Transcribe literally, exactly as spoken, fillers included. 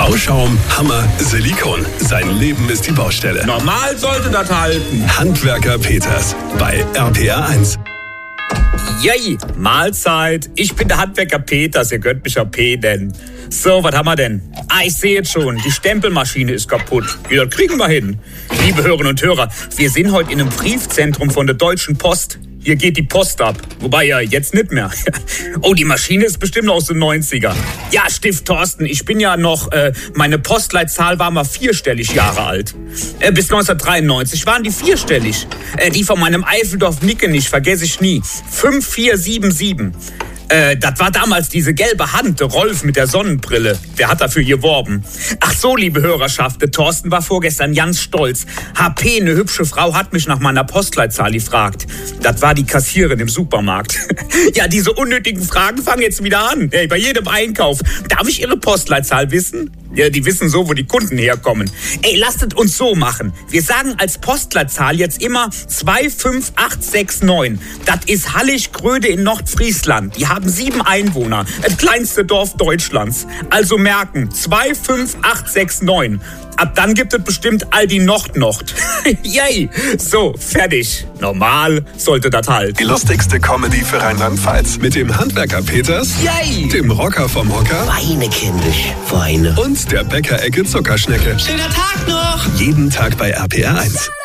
Bauschaum, Hammer, Silikon. Sein Leben ist die Baustelle. Normal sollte das halten. Handwerker Peters bei R P R eins. Yay, Mahlzeit. Ich bin der Handwerker Peters, ihr könnt mich ja P nennen. So, was haben wir denn? Ah, ich sehe jetzt schon, die Stempelmaschine ist kaputt. Ja, das kriegen wir hin. Liebe Hörerinnen und Hörer, wir sind heute in einem Briefzentrum von der Deutschen Post. Hier geht die Post ab. Wobei ja jetzt nicht mehr. Oh, die Maschine ist bestimmt noch aus den neunziger. Ja, Stift Thorsten, ich bin ja noch, äh, meine Postleitzahl war mal vierstellig Jahre alt. Äh, bis neunzehnhundertdreiundneunzig waren die vierstellig. Äh, die von meinem Eifeldorf-Nickenich vergesse ich nie. fünf vier sieben sieben. Äh, das war damals diese gelbe Hand, der Rolf mit der Sonnenbrille. Der hat dafür geworben. Ach so, liebe Hörerschaft, der Thorsten war vorgestern ganz stolz. H P, eine hübsche Frau, hat mich nach meiner Postleitzahl gefragt. Das war die Kassiererin im Supermarkt. Ja, diese unnötigen Fragen fangen jetzt wieder an. Hey, bei jedem Einkauf. Darf ich Ihre Postleitzahl wissen? Ja, die wissen so, wo die Kunden herkommen. Ey, lasst es uns so machen. Wir sagen als Postleitzahl jetzt immer zwei fünf acht sechs neun. Das ist Hallig-Gröde in Nordfriesland. Die haben sieben Einwohner. Das kleinste Dorf Deutschlands. Also merken, zwei fünf acht sechs neun. Ab dann gibt es bestimmt Aldi Nord-Nord. Yay! So, fertig. Normal sollte das halt. Die lustigste Comedy für Rheinland-Pfalz. Mit dem Handwerker Peters, Yay! Dem Rocker vom Hocker Weine, kindisch, Weine. und der Bäckerecke Zuckerschnecke. Schöner Tag noch! Jeden Tag bei R P R eins.